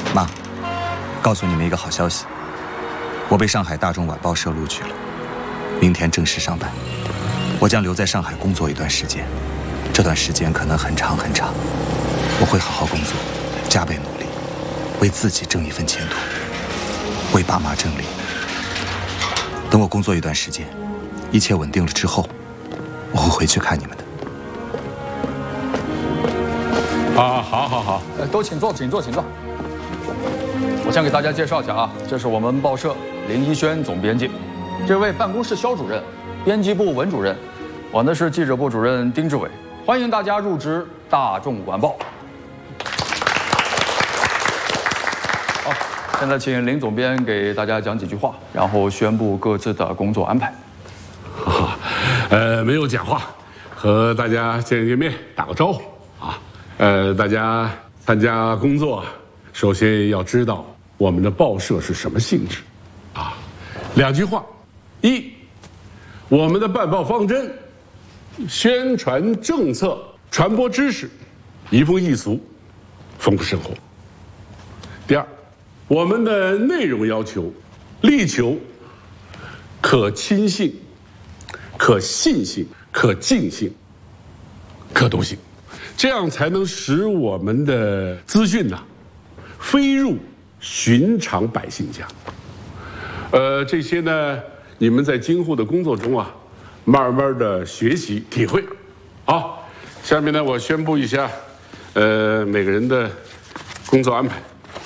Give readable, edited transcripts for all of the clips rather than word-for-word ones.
妈，告诉你们一个好消息，我被上海大众晚报社录取了，明天正式上班。我将留在上海工作一段时间，这段时间可能很长很长。我会好好工作，加倍努力，为自己挣一份前途，为爸妈挣力。等我工作一段时间，一切稳定了之后，我会回去看你们的。 好，都请坐。我先给大家介绍一下啊，这是我们报社林一轩总编辑，这位办公室肖主任，编辑部文主任，我呢是记者部主任丁志伟。欢迎大家入职大众晚报。好，现在请林总编给大家讲几句话，然后宣布各自的工作安排。 没有讲话，和大家见面，打个招呼啊。大家参加工作，首先要知道我们的报社是什么性质，啊，2句话：一，我们的办报方针，宣传政策，传播知识，移风易俗，丰富生活；第二，我们的内容要求，力求可亲性、可信性、可敬性、可读性，这样才能使我们的资讯飞入寻常百姓家。这些呢，你们在今后的工作中慢慢的学习体会。好，下面呢，我宣布一下，每个人的工作安排。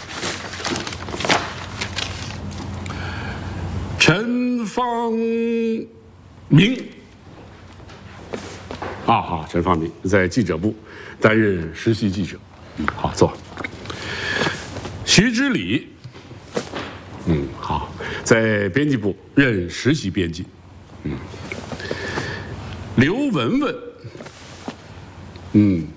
陈方明，好，陈方明在记者部担任实习记者，好，坐。徐之礼，好，在编辑部任实习编辑，刘文文，